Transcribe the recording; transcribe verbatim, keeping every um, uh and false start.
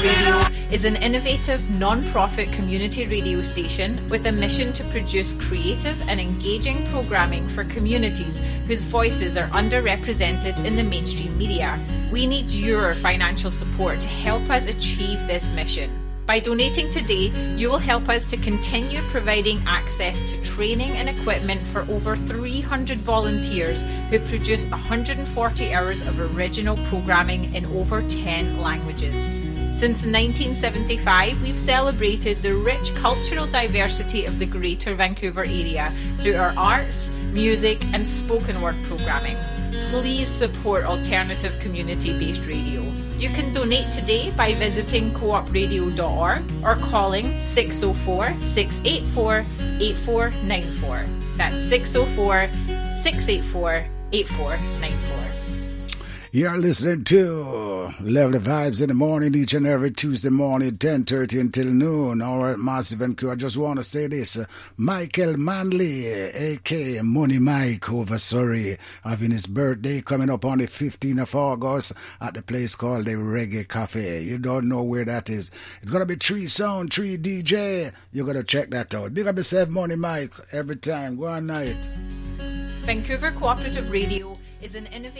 Radio is an innovative, non-profit community radio station with a mission to produce creative and engaging programming for communities whose voices are underrepresented in the mainstream media. We need your financial support to help us achieve this mission. By donating today, you will help us to continue providing access to training and equipment for over three hundred volunteers who produce one hundred forty hours of original programming in over ten languages. Since nineteen seventy-five, we've celebrated the rich cultural diversity of the Greater Vancouver area through our arts, music, and spoken word programming. Please support alternative community-based radio. You can donate today by visiting co op radio dot org or calling six oh four, six eight four, eight four nine four. That's six oh four, six eight four, eight four nine four. You're listening to Lovely Vibes in the Morning, each and every Tuesday morning, ten thirty until noon. All right, Massive and Q. I just want to say this. Uh, Michael Manley, a k a. Money Mike over Surrey, having his birthday coming up on the fifteenth of August at the place called the Reggae Cafe. You don't know where that is. It's going to be Tree Sound, Tree D J. You got to check that out. Big up yourself, Money Mike, every time. Go on night. Vancouver Cooperative Radio is an innovative